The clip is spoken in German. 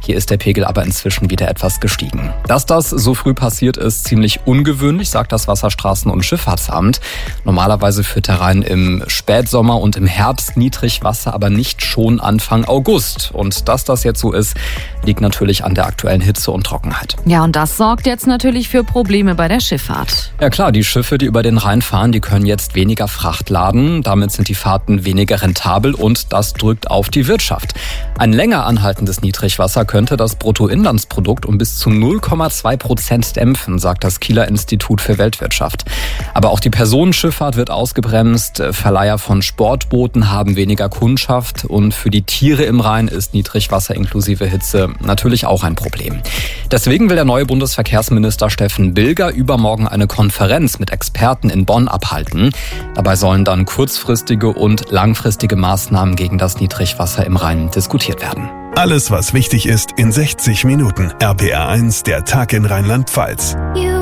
Hier ist der Pegel aber inzwischen wieder etwas gestiegen. Dass das so früh passiert, ist ziemlich ungewöhnlich, sagt das Wasserstraßen- und Schifffahrtsamt. Normalerweise führt der Rhein im Spätsommer und im Herbst Niedrigwasser, aber nicht schon Anfang August. Und dass das jetzt so ist, liegt natürlich an der aktuellen Hitze und Trockenheit. Ja, und das sorgt jetzt natürlich für Probleme bei der Schifffahrt. Ja klar, die Schiffe, die über den Rhein fahren, die können jetzt weniger Fracht laden. Damit sind die Fahrten weniger rentabel und das drückt auf die Wirtschaft. Ein länger anhaltendes Niedrigwasser könnte das Bruttoinlandsprodukt um bis zu 0,2% dämpfen, sagt das Kieler Institut für Weltwirtschaft. Aber auch die Personenschifffahrt wird ausgebremst. Verleiher von Sportbooten haben weniger Kundschaft und für die Tiere im Rhein ist Niedrigwasser inklusive Hitze natürlich auch ein Problem. Deswegen will der neue Bundesverkehrsminister Steffen Bilger übermorgen eine Konferenz mit Experten in Bonn abhalten. Dabei sollen dann kurzfristige und langfristige Maßnahmen gegen das Niedrigwasser im Rhein diskutiert werden. Alles, was wichtig ist, in 60 Minuten. RPR 1, der Tag in Rheinland-Pfalz.